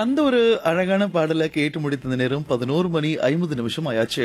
அந்த ஒரு அழகான பாடலை கேட்டு முடித்த நேரம் 11:50 ஆயாச்சு.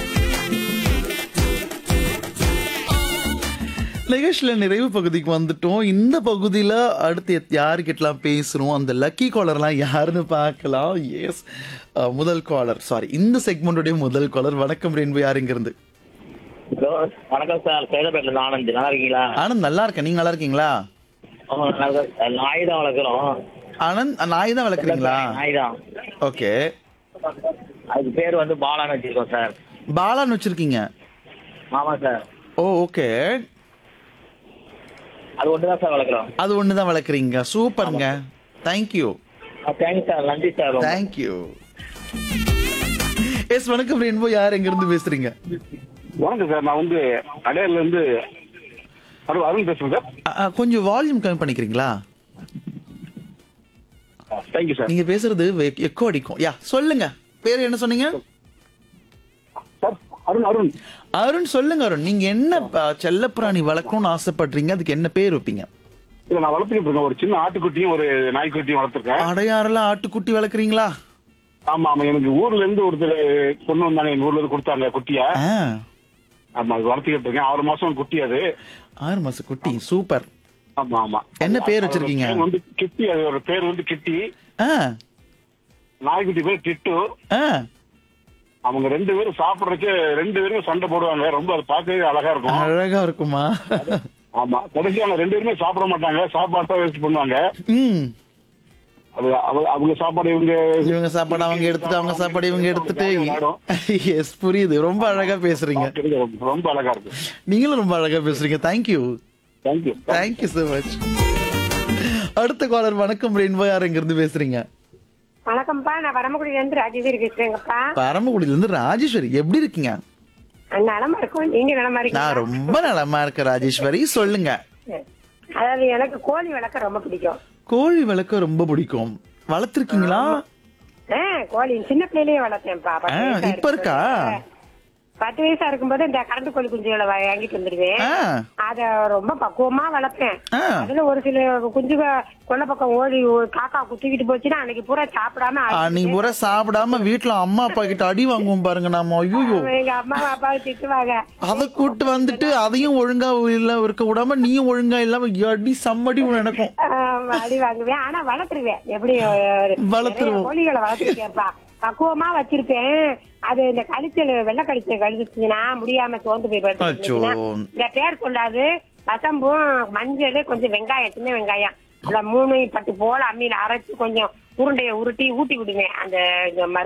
நிகழ்ச்சியில நிறைவு பகுதிக்கு வந்துட்டோம். இந்த பகுதியில அடுத்து யாருக்கிட்டலாம் பேசுறோம், அந்த லக்கி காலர்லாம் யாருன்னு பார்க்கலாம். எஸ், முதல் காலர், சாரி, இந்த செக்மெண்டோடைய முதல் காலர். வணக்கம் ரெயின்போ, யார் இங்க இருந்து? ஹலோ, வணக்கம் சார். சேதப்பேட்டில் ஆனந்த். நல்லா இருக்கீங்களா? ஆனந்த் நல்லா இருக்கேன், நீங்க நல்லா இருக்கீங்களா? ஆமா, நல்லா இருக்கேன் சார். நாய் தான் வளர்க்குறோம். ஆனந்த், நாய் தான் வளர்க்குறீங்களா? நாய் தான். ஓகே. அதுக்கு பேர் வந்து பாலான்னு வச்சிருக்கோம் சார். பாலான்னு வச்சிருக்கீங்க? ஆமா சார். ஓ, ஓகே. அது ஒன்று தான் சார் வளர்க்குறோம். அது ஒன்று தான் வளர்க்குறீங்க. சூப்பருங்க. தேங்க்யூ. Thanks sir. நன்றி சார். தேங்க்யூ. எஸ், வணக்கம் ரெயின்போ, யார் எங்க இருந்து பேசுறீங்க? வணக்கம் சார். நான் வந்து அடையார்ல இருந்து அருண் பேசுறேன் சார். கொஞ்சம் வால்யூம் கம்மி பண்ணிக்கிறீங்களா? Thank you sir. நீங்க பேசுறது எக்கோ அடிக்கும். யா, சொல்லுங்க. பேர் என்ன சொன்னீங்க? சார் அருண். அருண், சொல்லுங்க அருண். நீங்க என்ன செல்லப்பிராணி வளர்க்கணும்னு ஆசைப்படுறீங்க? அதுக்கு என்ன பேர் வைப்பீங்க? இல்ல, நான் வளர்த்துக்கிட்டு இருக்கேன். ஒரு சின்ன ஆட்டுக்குட்டியும் ஒரு நாய்க்குட்டியும் வளர்த்துருக்கேன். அடையாறுல ஆட்டுக்குட்டி வளர்க்குறீங்களா? ஆமா ஆமா, எனக்கு ஊர்ல இருந்து ஒருத்தர் கொண்டு வந்தாங்க. எங்க ஊர்ல இருந்து கொடுத்தாங்க குட்டியா. ஆமா, அது வளர்த்துக்கிட்டு இருக்கேன். 6 மாசம் குட்டி அது. 6 மாச குட்டி. சூப்பர். ஆமா ஆமா. என்ன பேர் வச்சிருக்கீங்க? பேர் வந்து கிட்டி. அது ஒரு பேர் வந்து கிட்டி. நாய்க்குட்டி பேர் கிட்டு. அவங்க 2 பேரும் சாப்பிடறதுக்கு 2 பேருமே சண்டை போடுவாங்க. ரொம்ப அது பார்க்கவே அழகா இருக்கும். அழகா இருக்குமா? ஆமா, கடைசி அவங்க 2 பேருமே சாப்பிட மாட்டாங்க. சாப்பாடு தான் வேஸ்ட் பண்ணுவாங்க. அது அவங்க சாப்பாடு இவங்க சாப்பாடு அவங்க எடுத்துட்டு, அவங்க சாப்பாடு இவங்க எடுத்துட்டு. எஸ், புரியுது. ரொம்ப அழகா பேசுறீங்க. ரொம்ப அழகா இருக்கு. நீங்களும் ரொம்ப அழகா பேசுறீங்க. Thank you. Thank you. Thank you so much. அடுத்த காலர். வணக்கம் ரெயின்போ, யார் எங்க இருந்து பேசுறீங்க? வணக்கம்ப்பா, நான் பரமக்குடியில இருந்து ராஜேஸ்வரி பேசுறேங்கப்பா. பரமக்குடியில இருந்து ராஜேஸ்வரி. எப்படி இருக்கீங்க? நலமா இருக்கும். நீங்க நலமா இருக்கீங்க? நான் ரொம்ப நலமா இருக்கேன் ராஜேஸ்வரி. சொல்லுங்க. அதாவது எனக்கு கோழி வளர்க்க ரொம்ப பிடிக்கும். கோழி வளர்க்க ரொம்ப பிடிக்கும். வளர்த்திருக்கீங்களா? கோழி சின்ன பிள்ளையிலேயே வளர்த்தேன்ப்பா. இப்ப இருக்கா? 10 வயசா இருக்கும்போது இந்த கரண்ட் கோழி குஞ்சுகளை வாங்கிட்டு வந்துருவேன். அத ரொம்ப பக்குவமா வளர்ப்பேன். அதுல ஒரு சில குஞ்சுக கொல்ல பக்கம் ஓடி காக்கா குத்திக்கிட்டு போச்சுன்னா அன்னைக்கு பூரா சாப்பிடாம அன்னைக்கு பூரா சாப்பிடாம வீட்டுல அம்மா அப்பா கிட்ட அடி வாங்குவோம் பாருங்க நாம. ஐயோ, எங்க அம்மா அப்பா திட்டுவாங்க. அத கூட்டு வந்துட்டு அதையும் ஒழுங்கா இல்ல இருக்க விடாம நீயும் ஒழுங்கா இல்லாம அடி சம்மடி நடக்கும். அடி வாங்குவேன். ஆனா வளர்த்துருவேன். எப்படி வளர்த்துருவோம். கோழிகளை வளர்த்துருக்கேன்ப்பா. பக்குவமா வச்சிருப்பேன். அது இந்த கழிச்சல் வெள்ளை கழிச்சல் கழிச்சுச்சுன்னா முடியாம சோர்ந்து போய் படுத்துச்சுன்னா இந்த பேர் சொல்லாது வசம்பும் மஞ்சள் கொஞ்சம் வெங்காயம், சின்ன வெங்காயம், அதுல 3 பட்டு போல அம்மியில அரைச்சு கொஞ்சம் உருண்டைய உருட்டி ஊட்டி விடுவேன் அந்த